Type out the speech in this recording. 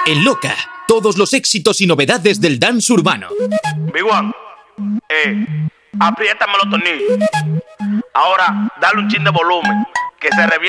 En Loca, todos los éxitos y novedades del dance urbano. Big One, apriétame los tornillos. Ahora, dale un chin de volumen, que se reviente.